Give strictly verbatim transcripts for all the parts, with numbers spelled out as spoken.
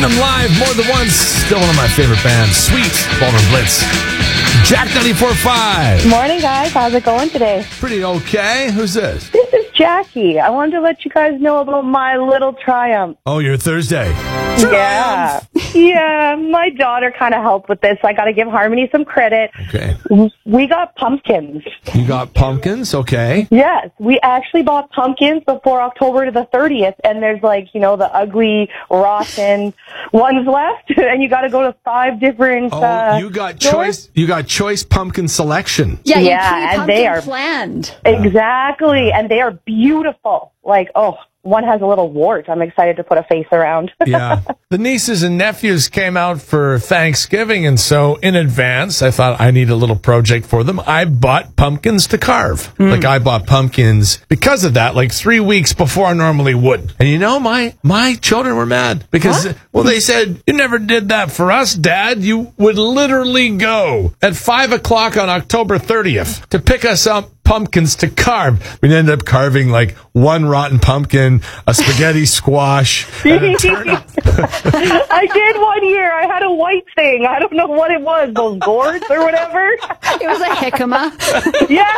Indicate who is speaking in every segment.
Speaker 1: I'm live more than once. Still one of my favorite bands, Sweet, Ballroom Blitz. Jack ninety-four point five.
Speaker 2: Morning, guys. How's it going today?
Speaker 1: Pretty okay. Who's this?
Speaker 2: This is Jackie. I wanted to let you guys know about my little triumph.
Speaker 1: Oh, your Thursday.
Speaker 2: Yeah. Yeah, my daughter kind of helped with this. I got to give Harmony some credit.
Speaker 1: Okay.
Speaker 2: We got pumpkins.
Speaker 1: You got pumpkins? Okay.
Speaker 2: Yes, we actually bought pumpkins before October to the thirtieth, and there's like, you know, the ugly, rotten ones left, and you got to go to five different
Speaker 1: Oh,
Speaker 2: uh,
Speaker 1: you got
Speaker 2: stores.
Speaker 1: choice. You got choice pumpkin selection.
Speaker 3: Yeah, you
Speaker 2: Yeah, and they are
Speaker 3: planned.
Speaker 2: Exactly, and they are beautiful. Like, oh, one has a little wart. I'm excited to put a face around.
Speaker 1: Yeah. The nieces and nephews came out for Thanksgiving, and so in advance, I thought I need a little project for them. I bought pumpkins to carve. Mm. Like, I bought pumpkins because of that, like three weeks before I normally would. And you know, my my children were mad because, huh? well, they said, you never did that for us, Dad. You would literally go at five o'clock on October thirtieth to pick us up pumpkins to carve. We ended up carving like one rotten pumpkin, a spaghetti squash, and a turnip.
Speaker 2: I did one year. I had a white thing. I don't know what it was, those gourds or whatever.
Speaker 3: It was a jicama.
Speaker 2: Yeah.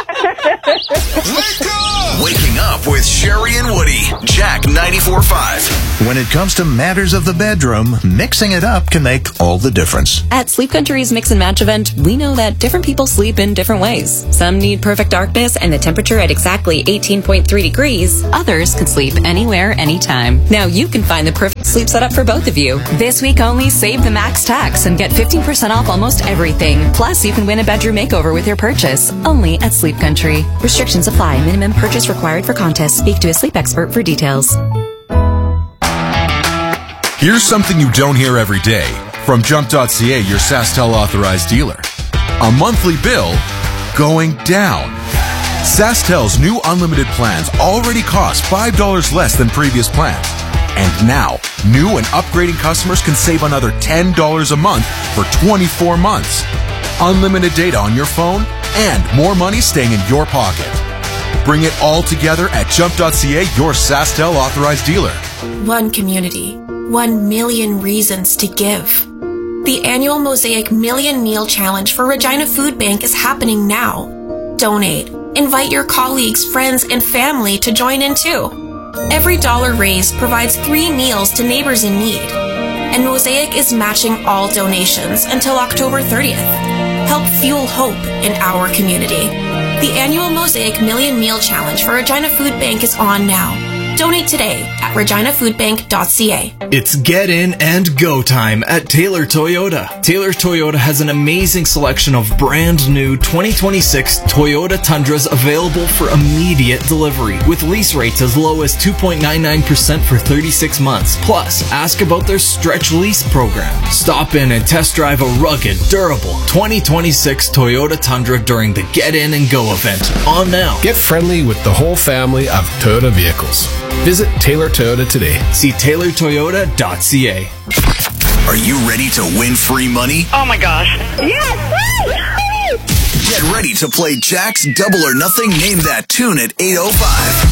Speaker 4: Waking up with Sherry and Woody. Jack ninety-four point five.
Speaker 5: When it comes to matters of the bedroom, mixing it up can make all the difference.
Speaker 6: At Sleep Country's Mix and Match event, we know that different people sleep in different ways. Some need perfect darkness and the temperature at exactly eighteen point three degrees. Others can sleep anywhere, anytime. Now you can find the perfect sleep setup for both of you. This week only, save the max tax and get fifteen percent off almost everything. Plus, you can win a bedroom makeover with your purchase. Only at Sleep Country. Restrictions apply. Minimum purchase required for contest. Speak to a sleep expert for details.
Speaker 7: Here's something you don't hear every day from Jump dot C A, your SaskTel authorized dealer. A monthly bill going down. SaskTel's new unlimited plans already cost five dollars less than previous plans. And now, new and upgrading customers can save another ten dollars a month for twenty-four months. Unlimited data on your phone and more money staying in your pocket. Bring it all together at Jump dot C A, your SaskTel authorized dealer.
Speaker 8: One community, one million reasons to give. The annual Mosaic Million Meal Challenge for Regina Food Bank is happening now. Donate. Invite your colleagues, friends, and family to join in too. Every dollar raised provides three meals to neighbors in need. And Mosaic is matching all donations until October thirtieth. Help fuel hope in our community. The annual Mosaic Million Meal Challenge for Regina Food Bank is on now. Donate today at regina food bank dot c a.
Speaker 9: It's get in and go time at Taylor Toyota. Taylor Toyota has an amazing selection of brand new twenty twenty-six Toyota Tundras available for immediate delivery with lease rates as low as two point nine nine percent for thirty-six months. Plus, ask about their stretch lease program. Stop in and test drive a rugged, durable twenty twenty-six Toyota Tundra during the Get In and Go event. On now.
Speaker 10: Get friendly with the whole family of Toyota vehicles. Visit Taylor Toyota today.
Speaker 9: See taylor toyota dot c a.
Speaker 4: Are you ready to win free money?
Speaker 2: Oh my gosh. Yes!
Speaker 4: Get ready to play Jack's Double or Nothing Name That Tune at eight oh five.